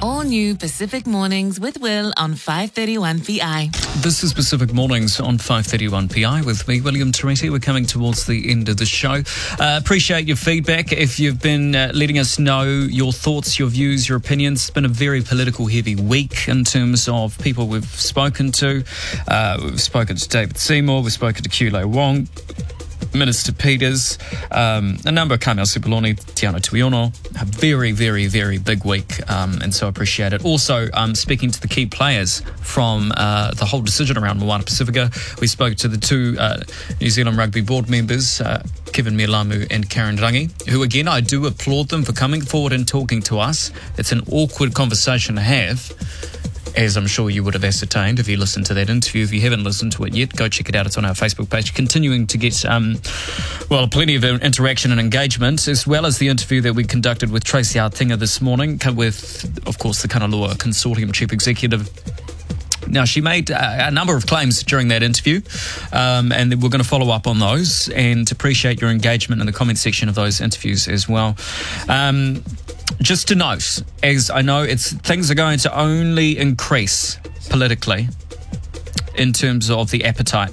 All new Pacific Mornings with Will on 531 PI. This is Pacific Mornings on 531 PI with me, William Toretti. We're coming towards the end of the show. Appreciate your feedback. If you've been letting us know your thoughts, your views, your opinions. It's been a very political heavy week in terms of people we've spoken to. We've spoken to David Seymour, we've spoken to Kulei Wong, Minister Peters, a number of Kamau Sepuloni, Tiana Tuiono. A very, very, very big week, and so I appreciate it. Also, speaking to the key players from the whole decision around Moana Pacifica. We spoke to the two New Zealand Rugby board members, Kevin Mialamu and Karen Rangi, who, again, I do applaud them for coming forward and talking to us. It's an awkward conversation to have, as I'm sure you would have ascertained if you listened to that interview. If you haven't listened to it yet, go check it out. It's on our Facebook page. Continuing to get, plenty of interaction and engagement, as well as the interview that we conducted with Tracy Artinga this morning with, of course, the Kanaloa Consortium Chief Executive. Now, she made a number of claims during that interview, and we're going to follow up on those and appreciate your engagement in the comment section of those interviews as well. Just to note, as I know, things are going to only increase politically in terms of the appetite,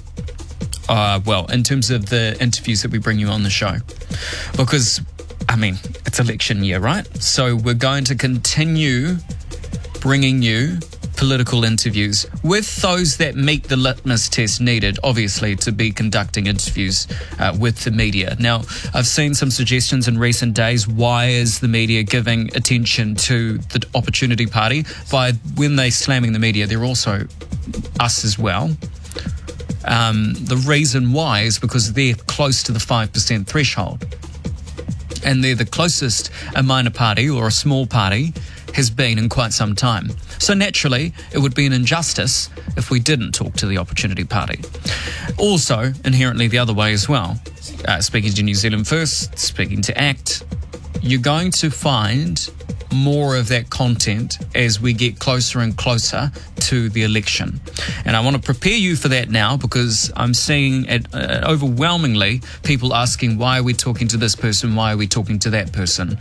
in terms of the interviews that we bring you on the show. Because, it's election year, right? So we're going to continue bringing you political interviews with those that meet the litmus test needed, obviously, to be conducting interviews with the media. Now, I've seen some suggestions in recent days. Why is the media giving attention to the Opportunity Party? When they're slamming the media, they're also us as well. The reason why is because they're close to the 5% threshold. And they're the closest a minor party or a small party has been in quite some time. So naturally, it would be an injustice if we didn't talk to the Opportunity Party. Also, inherently the other way as well. Speaking to New Zealand First, speaking to ACT, you're going to find more of that content as we get closer and closer to the election. And I want to prepare you for that now, because I'm seeing overwhelmingly people asking, why are we talking to this person? Why are we talking to that person?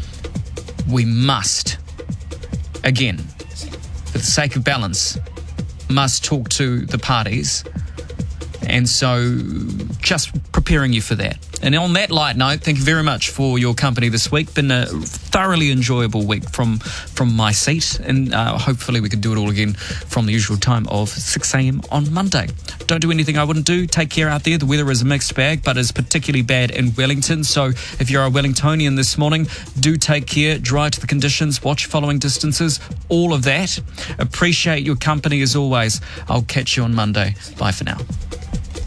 We must, again, for the sake of balance, must talk to the parties. And so just preparing you for that. And on that light note, thank you very much for your company this week. Been a thoroughly enjoyable week from my seat, and hopefully we can do it all again from the usual time of 6 a.m. on Monday. Don't do anything I wouldn't do. Take care out there. The weather is a mixed bag, but is particularly bad in Wellington. So if you're a Wellingtonian this morning, do take care. Dry to the conditions. Watch following distances. All of that. Appreciate your company as always. I'll catch you on Monday. Bye for now.